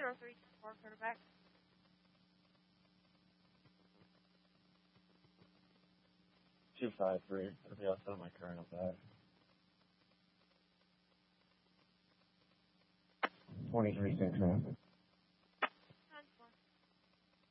quarterback. 253. That'll be outside my current of that. 23 6 man.